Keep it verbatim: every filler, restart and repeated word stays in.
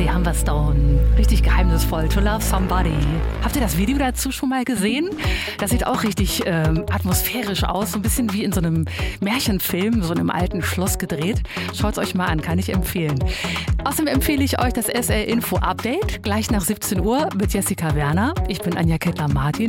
Charlie Humberstone. Richtig geheimnisvoll. To Love Somebody. Habt ihr das Video dazu schon mal gesehen? Das sieht auch richtig ähm, atmosphärisch aus. So ein bisschen wie in so einem Märchenfilm, so einem alten Schloss gedreht. Schaut es euch mal an, kann ich empfehlen. Außerdem empfehle ich euch das S R Info Update. Gleich nach siebzehn Uhr mit Jessica Werner. Ich bin Anja Kettler-Martin.